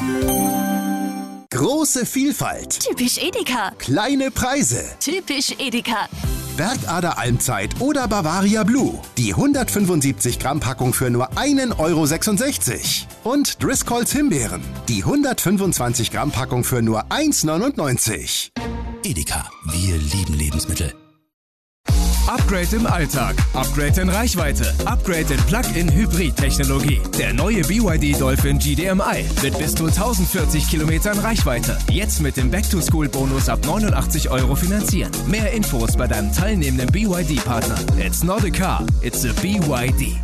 Große Vielfalt. Typisch Edeka. Kleine Preise. Typisch Edeka. Bergader Almzeit oder Bavaria Blue. Die 175 Gramm Packung für nur 1,66 €. Und Driscolls Himbeeren. Die 125 Gramm Packung für nur 1,99 €. Edeka, wir lieben Lebensmittel. Upgrade im Alltag, Upgrade in Reichweite, Upgrade in Plug-in-Hybrid-Technologie. Der neue BYD Dolphin GDMI mit bis zu 1040 Kilometern Reichweite. Jetzt mit dem Back-to-School-Bonus ab 89 € finanzieren. Mehr Infos bei deinem teilnehmenden BYD-Partner. It's not a car, it's a BYD.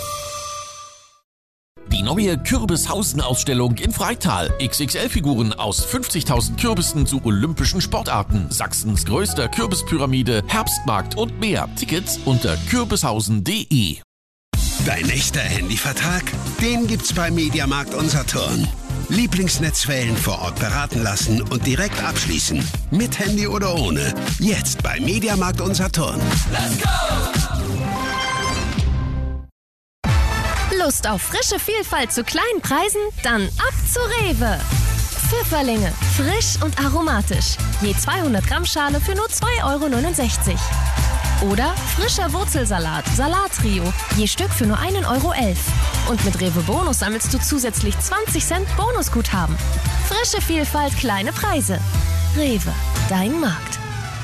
Die neue Kürbishausen-Ausstellung in Freital. XXL-Figuren aus 50.000 Kürbissen zu olympischen Sportarten. Sachsens größter Kürbispyramide, Herbstmarkt und mehr. Tickets unter kürbishausen.de. Dein echter Handyvertrag? Den gibt's bei Mediamarkt Saturn. Lieblingsnetzwellen vor Ort beraten lassen und direkt abschließen. Mit Handy oder ohne. Jetzt bei Mediamarkt Saturn. Let's go! Lust auf frische Vielfalt zu kleinen Preisen? Dann ab zu Rewe. Pfifferlinge, frisch und aromatisch. Je 200 Gramm Schale für nur 2,69 €. Oder frischer Wurzelsalat, Salattrio, je Stück für nur 1,11 €. Und mit Rewe Bonus sammelst du zusätzlich 20 Cent Bonusguthaben. Frische Vielfalt, kleine Preise. Rewe, dein Markt.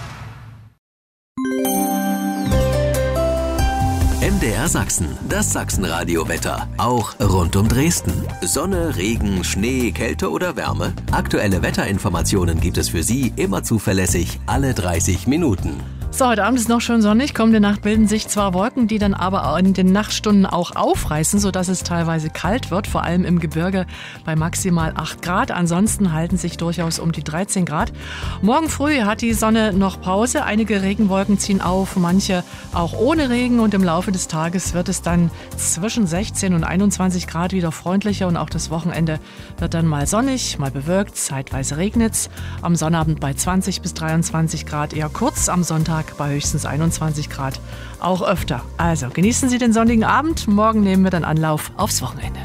MDR Sachsen, das Sachsenradio-Wetter. Auch rund um Dresden. Sonne, Regen, Schnee, Kälte oder Wärme? Aktuelle Wetterinformationen gibt es für Sie immer zuverlässig alle 30 Minuten. So, heute Abend ist noch schön sonnig. Kommende Nacht bilden sich zwar Wolken, die dann aber in den Nachtstunden auch aufreißen, sodass es teilweise kalt wird, vor allem im Gebirge bei maximal 8 Grad. Ansonsten halten sich durchaus um die 13 Grad. Morgen früh hat die Sonne noch Pause. Einige Regenwolken ziehen auf, manche auch ohne Regen. Und im Laufe des Tages wird es dann zwischen 16 und 21 Grad wieder freundlicher. Und auch das Wochenende wird dann mal sonnig, mal bewölkt, zeitweise regnet es. Am Sonnabend bei 20 bis 23 Grad eher kurz, am Sonntag bei höchstens 21 Grad auch öfter. Also genießen Sie den sonnigen Abend. Morgen nehmen wir dann Anlauf aufs Wochenende.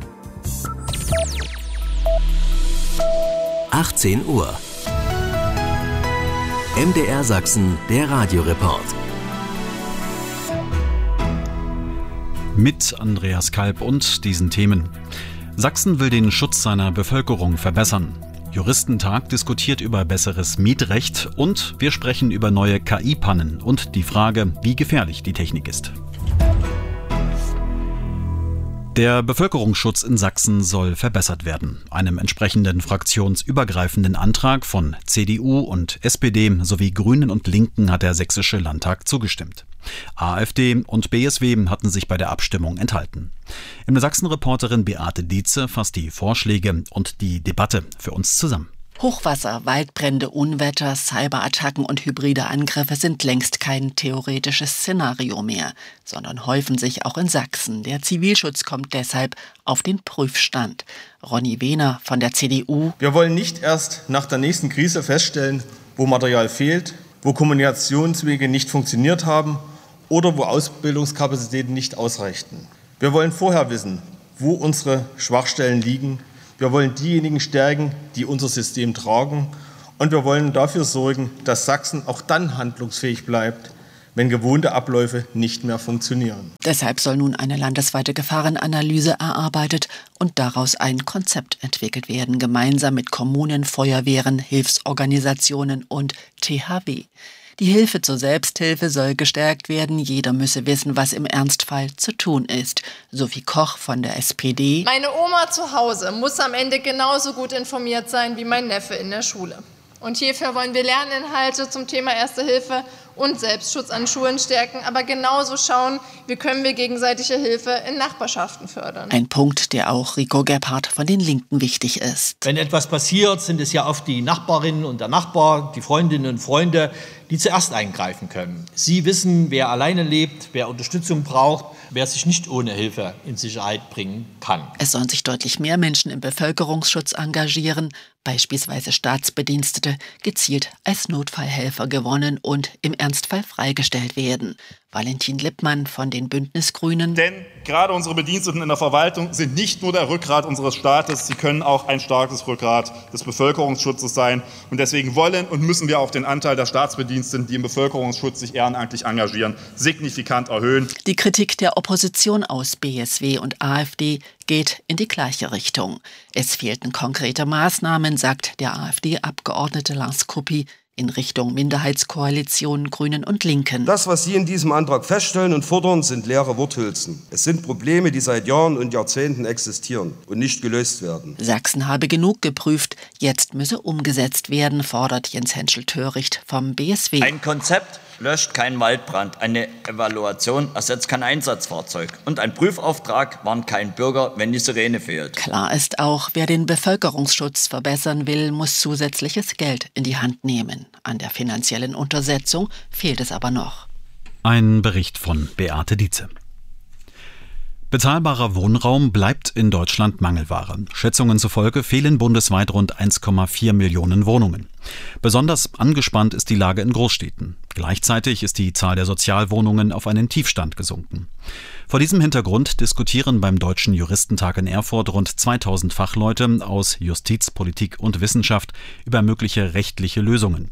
18 Uhr. MDR Sachsen, der Radioreport. Mit Andreas Kalb und diesen Themen. Sachsen will den Schutz seiner Bevölkerung verbessern. Juristentag diskutiert über besseres Mietrecht und wir sprechen über neue KI-Pannen und die Frage, wie gefährlich die Technik ist. Der Bevölkerungsschutz in Sachsen soll verbessert werden. Einem entsprechenden fraktionsübergreifenden Antrag von CDU und SPD sowie Grünen und Linken hat der Sächsische Landtag zugestimmt. AfD und BSW hatten sich bei der Abstimmung enthalten. Im Sachsen-Reporterin Beate Dietze fasst die Vorschläge und die Debatte für uns zusammen. Hochwasser, Waldbrände, Unwetter, Cyberattacken und hybride Angriffe sind längst kein theoretisches Szenario mehr, sondern häufen sich auch in Sachsen. Der Zivilschutz kommt deshalb auf den Prüfstand. Ronny Wehner von der CDU. Wir wollen nicht erst nach der nächsten Krise feststellen, wo Material fehlt, wo Kommunikationswege nicht funktioniert haben oder wo Ausbildungskapazitäten nicht ausreichten. Wir wollen vorher wissen, wo unsere Schwachstellen liegen. Wir wollen diejenigen stärken, die unser System tragen. Und wir wollen dafür sorgen, dass Sachsen auch dann handlungsfähig bleibt, wenn gewohnte Abläufe nicht mehr funktionieren. Deshalb soll nun eine landesweite Gefahrenanalyse erarbeitet und daraus ein Konzept entwickelt werden, gemeinsam mit Kommunen, Feuerwehren, Hilfsorganisationen und THW. Die Hilfe zur Selbsthilfe soll gestärkt werden. Jeder müsse wissen, was im Ernstfall zu tun ist. Sophie Koch von der SPD. Meine Oma zu Hause muss am Ende genauso gut informiert sein wie mein Neffe in der Schule. Und hierfür wollen wir Lerninhalte zum Thema Erste Hilfe und Selbstschutz an Schulen stärken, aber genauso schauen, wie können wir gegenseitige Hilfe in Nachbarschaften fördern. Ein Punkt, der auch Rico Gebhardt von den Linken wichtig ist. Wenn etwas passiert, sind es ja oft die Nachbarinnen und der Nachbar, die Freundinnen und Freunde, die zuerst eingreifen können. Sie wissen, wer alleine lebt, wer Unterstützung braucht, wer sich nicht ohne Hilfe in Sicherheit bringen kann. Es sollen sich deutlich mehr Menschen im Bevölkerungsschutz engagieren, beispielsweise Staatsbedienstete, gezielt als Notfallhelfer gewonnen und im Ernstfall freigestellt werden. Valentin Lippmann von den Bündnisgrünen. Denn gerade unsere Bediensteten in der Verwaltung sind nicht nur der Rückgrat unseres Staates, sie können auch ein starkes Rückgrat des Bevölkerungsschutzes sein. Und deswegen wollen und müssen wir auch den Anteil der Staatsbediensteten, die im Bevölkerungsschutz sich ehrenamtlich engagieren, signifikant erhöhen. Die Kritik der Opposition aus BSW und AfD geht in die gleiche Richtung. Es fehlten konkrete Maßnahmen, sagt der AfD-Abgeordnete Lars Kuppi, in Richtung Minderheitskoalition Grünen und Linken. Das, was Sie in diesem Antrag feststellen und fordern, sind leere Worthülsen. Es sind Probleme, die seit Jahren und Jahrzehnten existieren und nicht gelöst werden. Sachsen habe genug geprüft, jetzt müsse umgesetzt werden, fordert Jens Henschel-Töricht vom BSW. Ein Konzept löscht keinen Waldbrand, eine Evaluation ersetzt kein Einsatzfahrzeug und ein Prüfauftrag warnt keinen Bürger, wenn die Sirene fehlt. Klar ist auch, wer den Bevölkerungsschutz verbessern will, muss zusätzliches Geld in die Hand nehmen. An der finanziellen Untersetzung fehlt es aber noch. Ein Bericht von Beate Dietze. Bezahlbarer Wohnraum bleibt in Deutschland Mangelware. Schätzungen zufolge fehlen bundesweit rund 1,4 Millionen Wohnungen. Besonders angespannt ist die Lage in Großstädten. Gleichzeitig ist die Zahl der Sozialwohnungen auf einen Tiefstand gesunken. Vor diesem Hintergrund diskutieren beim Deutschen Juristentag in Erfurt rund 2000 Fachleute aus Justiz, Politik und Wissenschaft über mögliche rechtliche Lösungen.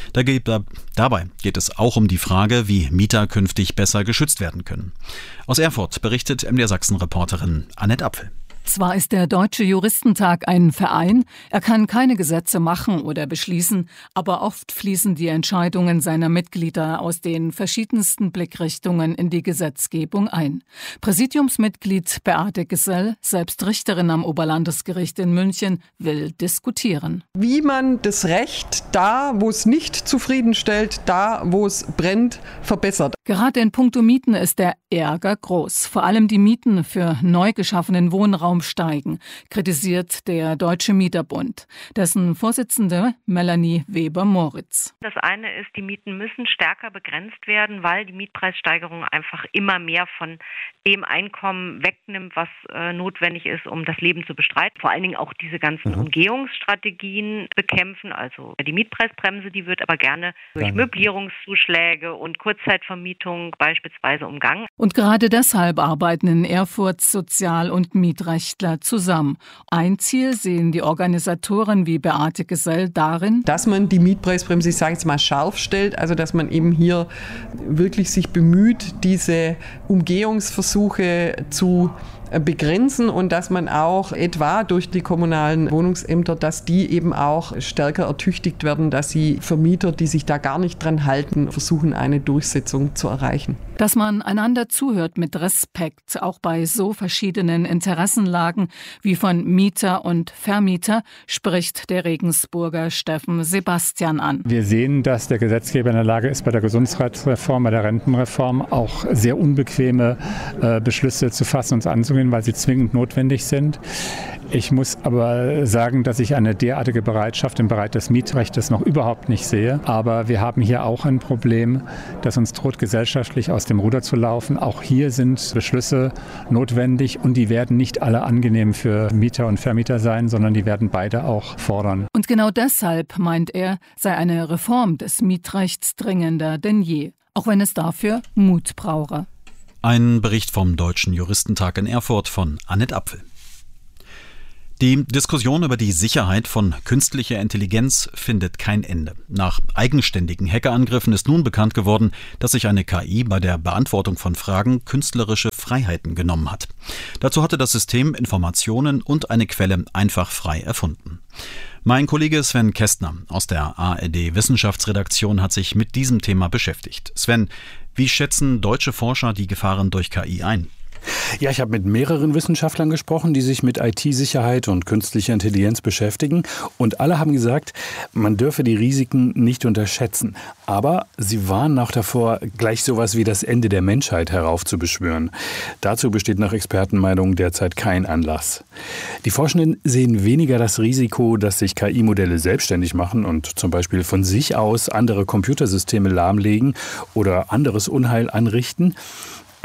Dabei geht es auch um die Frage, wie Mieter künftig besser geschützt werden können. Aus Erfurt berichtet MDR Sachsen-Reporterin Annette Apfel. Zwar ist der Deutsche Juristentag ein Verein, er kann keine Gesetze machen oder beschließen, aber oft fließen die Entscheidungen seiner Mitglieder aus den verschiedensten Blickrichtungen in die Gesetzgebung ein. Präsidiumsmitglied Beate Gesell, selbst Richterin am Oberlandesgericht in München, will diskutieren. Wie man das Recht da, wo es nicht zufriedenstellt, da, wo es brennt, verbessert. Gerade in puncto Mieten ist der Ärger groß. Vor allem die Mieten für neu geschaffenen Wohnraum steigen, kritisiert der Deutsche Mieterbund. Dessen Vorsitzende Melanie Weber-Moritz. Das eine ist, die Mieten müssen stärker begrenzt werden, weil die Mietpreissteigerung einfach immer mehr von dem Einkommen wegnimmt, was notwendig ist, um das Leben zu bestreiten. Vor allen Dingen auch diese ganzen Umgehungsstrategien bekämpfen. Also die Mietpreisbremse, die wird aber gerne durch Möblierungszuschläge und Kurzzeitvermietung beispielsweise umgangen. Und gerade deshalb arbeiten in Erfurt Sozial- und Mietrechtler zusammen. Ein Ziel sehen die Organisatoren wie Beate Gesell darin, dass man die Mietpreisbremse, ich sage jetzt mal, scharf stellt, also dass man eben hier wirklich sich bemüht, diese Umgehungsversuche zu begrenzen und dass man auch etwa durch die kommunalen Wohnungsämter, dass die eben auch stärker ertüchtigt werden, dass sie Vermieter, die sich da gar nicht dran halten, versuchen, eine Durchsetzung zu erreichen. Dass man einander zuhört mit Respekt, auch bei so verschiedenen Interessenlagen wie von Mieter und Vermieter, spricht der Regensburger Steffen Sebastian an. Wir sehen, dass der Gesetzgeber in der Lage ist, bei der Gesundheitsreform, bei der Rentenreform auch sehr unbequeme Beschlüsse zu fassen und anzugehen, weil sie zwingend notwendig sind. Ich muss aber sagen, dass ich eine derartige Bereitschaft im Bereich des Mietrechts noch überhaupt nicht sehe. Aber wir haben hier auch ein Problem, das uns droht, gesellschaftlich aus dem Ruder zu laufen. Auch hier sind Beschlüsse notwendig und die werden nicht alle angenehm für Mieter und Vermieter sein, sondern die werden beide auch fordern. Und genau deshalb, meint er, sei eine Reform des Mietrechts dringender denn je, auch wenn es dafür Mut brauche. Ein Bericht vom Deutschen Juristentag in Erfurt von Annette Apfel. Die Diskussion über die Sicherheit von künstlicher Intelligenz findet kein Ende. Nach eigenständigen Hackerangriffen ist nun bekannt geworden, dass sich eine KI bei der Beantwortung von Fragen künstlerische Freiheiten genommen hat. Dazu hatte das System Informationen und eine Quelle einfach frei erfunden. Mein Kollege Sven Kästner aus der ARD Wissenschaftsredaktion hat sich mit diesem Thema beschäftigt. Sven, wie schätzen deutsche Forscher die Gefahren durch KI ein? Ja, ich habe mit mehreren Wissenschaftlern gesprochen, die sich mit IT-Sicherheit und künstlicher Intelligenz beschäftigen. Und alle haben gesagt, man dürfe die Risiken nicht unterschätzen. Aber sie warnen auch davor, gleich sowas wie das Ende der Menschheit heraufzubeschwören. Dazu besteht nach Expertenmeinung derzeit kein Anlass. Die Forschenden sehen weniger das Risiko, dass sich KI-Modelle selbstständig machen und zum Beispiel von sich aus andere Computersysteme lahmlegen oder anderes Unheil anrichten.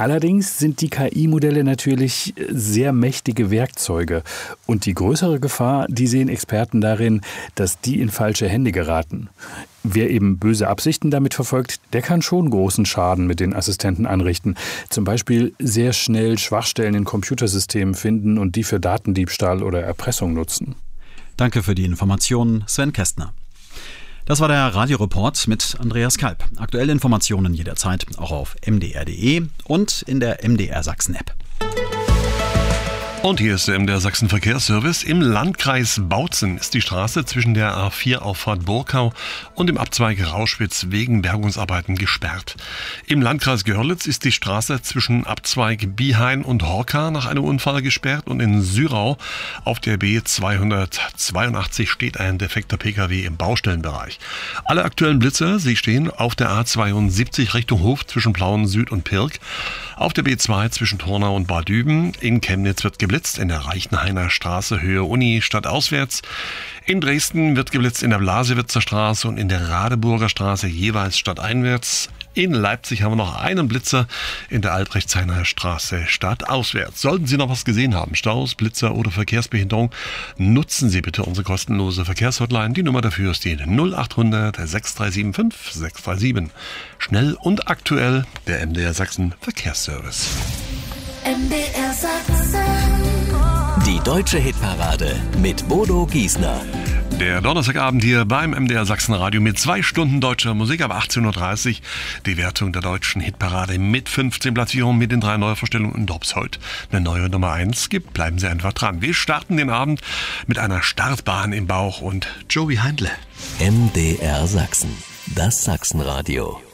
Allerdings sind die KI-Modelle natürlich sehr mächtige Werkzeuge. Und die größere Gefahr, die sehen Experten darin, dass die in falsche Hände geraten. Wer eben böse Absichten damit verfolgt, der kann schon großen Schaden mit den Assistenten anrichten. Zum Beispiel sehr schnell Schwachstellen in Computersystemen finden und die für Datendiebstahl oder Erpressung nutzen. Danke für die Informationen, Sven Kästner. Das war der Radioreport mit Andreas Kalb. Aktuelle Informationen jederzeit auch auf mdr.de und in der MDR Sachsen-App. Und hier ist der MDR Sachsen Verkehrsservice. Im Landkreis Bautzen ist die Straße zwischen der A4-Auffahrt Burkau und dem Abzweig Rauschwitz wegen Bergungsarbeiten gesperrt. Im Landkreis Görlitz ist die Straße zwischen Abzweig Bihain und Horka nach einem Unfall gesperrt und in Syrau auf der B282 steht ein defekter Pkw im Baustellenbereich. Alle aktuellen Blitzer, sie stehen auf der A72 Richtung Hof zwischen Plauen Süd und Pirk, auf der B2 zwischen Tornau und Bad Düben, in Chemnitz wird geblitzt in der Reichenhainer Straße Höhe Uni stadtauswärts. In Dresden wird geblitzt in der Blasewitzer Straße und in der Radeburger Straße jeweils stadteinwärts. In Leipzig haben wir noch einen Blitzer in der Albrechtshainer Straße stadtauswärts. Sollten Sie noch was gesehen haben, Staus, Blitzer oder Verkehrsbehinderung, nutzen Sie bitte unsere kostenlose Verkehrshotline. Die Nummer dafür ist die 0800 6375 637. Schnell und aktuell der MDR Sachsen Verkehrsservice. MDR Sachsen. Die deutsche Hitparade mit Bodo Giesner. Der Donnerstagabend hier beim MDR Sachsen Radio mit 2 Stunden deutscher Musik ab 18.30 Uhr. Die Wertung der deutschen Hitparade mit 15 Platzierungen mit den 3 Neuvorstellungen. Und ob es heute eine neue Nummer 1 gibt, bleiben Sie einfach dran. Wir starten den Abend mit einer Startbahn im Bauch und Joey Heindle. MDR Sachsen, das Sachsenradio.